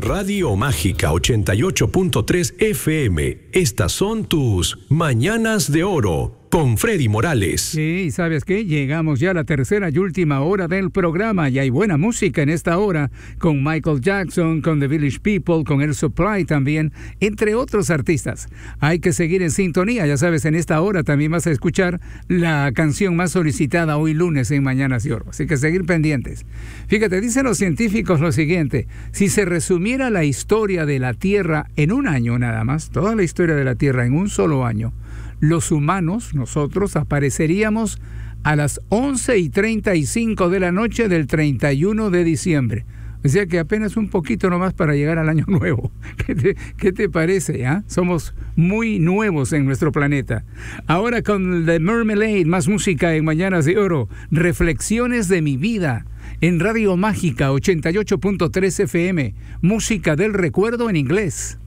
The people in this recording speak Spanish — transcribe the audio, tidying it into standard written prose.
Radio Mágica 88.3 FM. Estas son tus Mañanas de Oro con Freddy Morales. Sí, ¿sabes qué? Llegamos ya a la tercera y última hora del programa y hay buena música en esta hora con Michael Jackson, con The Village People, con Air Supply también, entre otros artistas. Hay que seguir en sintonía, ya sabes, en esta hora también vas a escuchar la canción más solicitada hoy lunes en Mañanas de Oro, así que seguir pendientes. Fíjate, dicen los científicos lo siguiente: si se resumiera la historia de la Tierra en un año nada más, toda la historia de la Tierra en un solo año, los humanos, nosotros, apareceríamos a las 11:35 de la noche del 31 de diciembre. O sea que apenas un poquito nomás para llegar al año nuevo. ¿Qué te parece? Somos muy nuevos en nuestro planeta. Ahora con The Mermelade, más música en Mañanas de Oro. Reflexiones de mi vida en Radio Mágica 88.3 FM. Música del recuerdo en inglés.